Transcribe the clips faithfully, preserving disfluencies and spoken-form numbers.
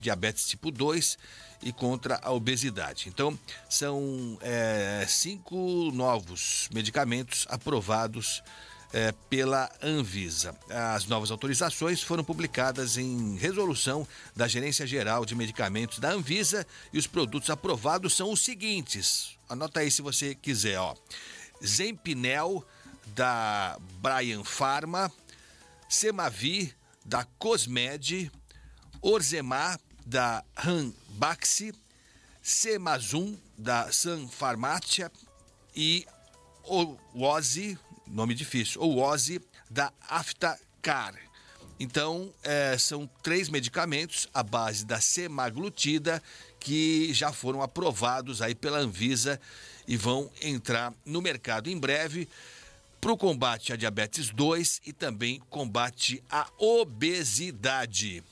diabetes tipo dois e contra a obesidade. Então, são é, cinco novos medicamentos aprovados é, pela Anvisa. As novas autorizações foram publicadas em resolução da Gerência Geral de Medicamentos da Anvisa e os produtos aprovados são os seguintes. Anota aí se você quiser, ó. Zempinel, da Brian Pharma, Semavi, da Cosmed, Orzemar, da Ranbaxy, Semazum, da Sun Pharmacia e o Ozi, nome difícil, o Ozi, da Aftacar. Então, é, são três medicamentos à base da semaglutida que já foram aprovados aí pela Anvisa e vão entrar no mercado em breve para o combate à diabetes dois e também combate à obesidade.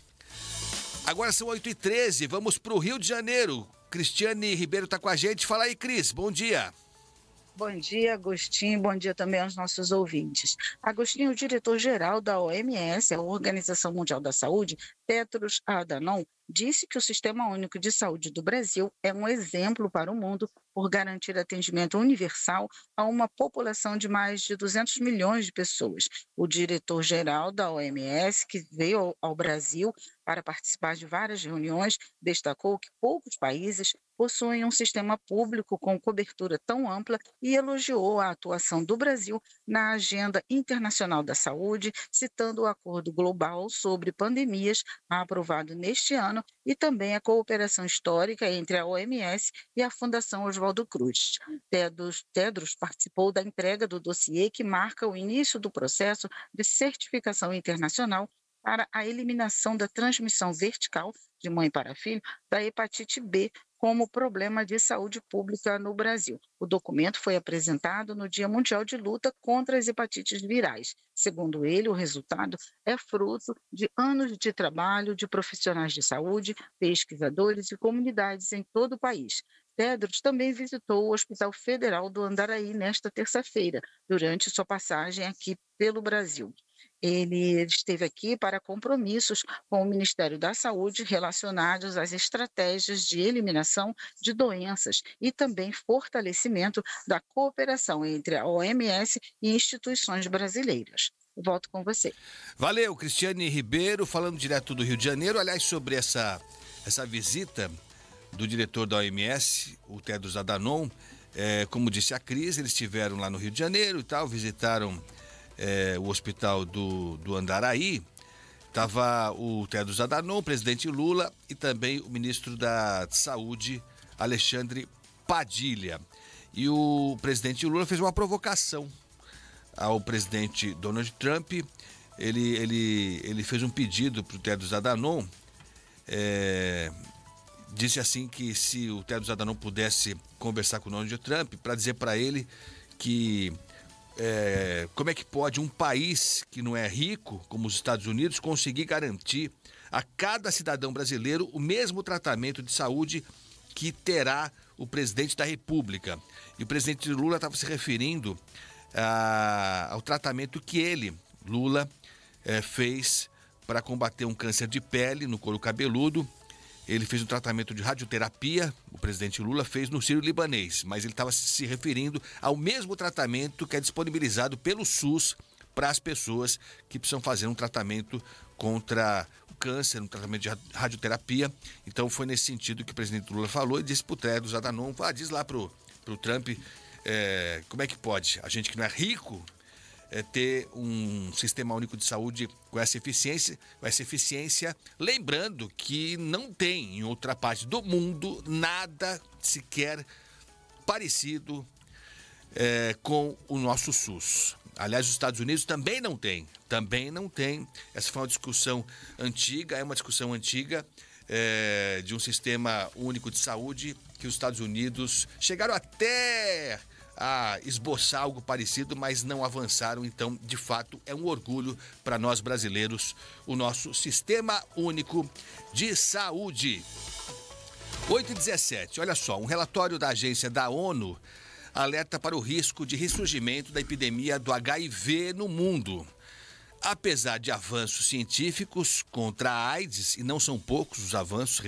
Agora são oito e treze, vamos para o Rio de Janeiro. Cristiane Ribeiro está com a gente. Fala aí, Cris, bom dia. Bom dia, Agostinho. Bom dia também aos nossos ouvintes. Agostinho, o diretor-geral da O M S, a Organização Mundial da Saúde, Tedros Adhanom, disse que o Sistema Único de Saúde do Brasil é um exemplo para o mundo por garantir atendimento universal a uma população de mais de duzentos milhões de pessoas. O diretor-geral da O M S, que veio ao Brasil para participar de várias reuniões, destacou que poucos países possuem um sistema público com cobertura tão ampla e elogiou a atuação do Brasil na Agenda Internacional da Saúde, citando o Acordo Global sobre Pandemias, aprovado neste ano, e também a cooperação histórica entre a O M S e a Fundação Oswaldo Cruz. Tedros, Tedros participou da entrega do dossiê que marca o início do processo de certificação internacional para a eliminação da transmissão vertical de mãe para filho da hepatite B como problema de saúde pública no Brasil. O documento foi apresentado no Dia Mundial de Luta contra as Hepatites Virais. Segundo ele, o resultado é fruto de anos de trabalho de profissionais de saúde, pesquisadores e comunidades em todo o país. Tedros também visitou o Hospital Federal do Andaraí nesta terça-feira, durante sua passagem aqui pelo Brasil. Ele esteve aqui para compromissos com o Ministério da Saúde relacionados às estratégias de eliminação de doenças e também fortalecimento da cooperação entre a O M S e instituições brasileiras. Volto com você. Valeu, Cristiane Ribeiro, falando direto do Rio de Janeiro. Aliás, sobre essa, essa visita do diretor da O M S, o Tedros Adhanom, é, como disse a Cris, eles estiveram lá no Rio de Janeiro e tal, visitaram É, o hospital do, do Andaraí. Estava o Tedros Adhanom, o presidente Lula e também o ministro da Saúde, Alexandre Padilha. E o presidente Lula fez uma provocação ao presidente Donald Trump. Ele, ele, ele fez um pedido para o Tedros Adhanom, é, disse assim que se o Tedros Adhanom pudesse conversar com o Donald Trump para dizer para ele que É, como é que pode um país que não é rico, como os Estados Unidos, conseguir garantir a cada cidadão brasileiro o mesmo tratamento de saúde que terá o presidente da República. E o presidente Lula estava se referindo a, ao tratamento que ele, Lula, é, fez para combater um câncer de pele no couro cabeludo. Ele fez um tratamento de radioterapia, o presidente Lula fez no Sírio-Libanês, mas ele estava se referindo ao mesmo tratamento que é disponibilizado pelo SUS para as pessoas que precisam fazer um tratamento contra o câncer, um tratamento de radioterapia. Então foi nesse sentido que o presidente Lula falou e disse para o Tedros Adhanom, ah, diz lá para o Trump, é, como é que pode a gente que não é rico É ter um sistema único de saúde com essa eficiência, com essa eficiência, lembrando que não tem em outra parte do mundo nada sequer parecido é, com o nosso SUS. Aliás, os Estados Unidos também não tem, também não tem. Essa foi uma discussão antiga, é uma discussão antiga é, de um sistema único de saúde que os Estados Unidos chegaram até a esboçar algo parecido, mas não avançaram. Então, de fato, é um orgulho para nós brasileiros o nosso Sistema Único de Saúde. oito e dezessete, olha só, um relatório da agência da ONU alerta para o risco de ressurgimento da epidemia do H I V no mundo. Apesar de avanços científicos contra a AIDS, e não são poucos os avanços